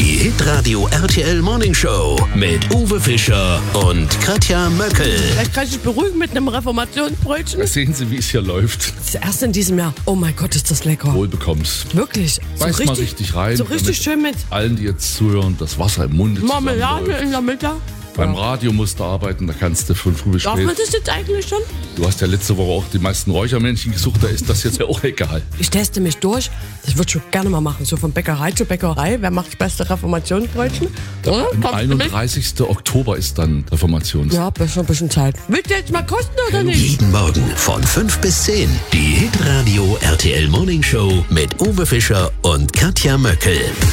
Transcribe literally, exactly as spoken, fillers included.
Die Hitradio R T L Morning Show mit Uwe Fischer und Katja Möckel. Vielleicht kann ich dich beruhigen mit einem Reformationsbrötchen. Da sehen Sie, wie es hier läuft. Das erste in diesem Jahr. Oh mein Gott, ist das lecker. Wohlbekomm's. Wirklich. So Beiß richtig, mal richtig rein. So richtig schön mit allen, die jetzt zuhören, das Wasser im Mund Marmelade in der Mitte. Beim Radio musst du arbeiten, da kannst du von früh bis Darf spät. man das jetzt eigentlich schon? Du hast ja letzte Woche auch die meisten Räuchermännchen gesucht, da ist das jetzt ja auch egal. Ich teste mich durch. Das würde ich schon gerne mal machen. So von Bäckerei zu Bäckerei. Wer macht das beste Reformationsbrötchen? Oder? Am Kommst du mit? einunddreißigsten Oktober ist dann Reformations. Ja, das ist schon ein bisschen Zeit. Willst du jetzt mal kosten oder nicht? Jeden Morgen von fünf bis zehn. Die Hitradio R T L Morning Show mit Uwe Fischer und Katja Möckel.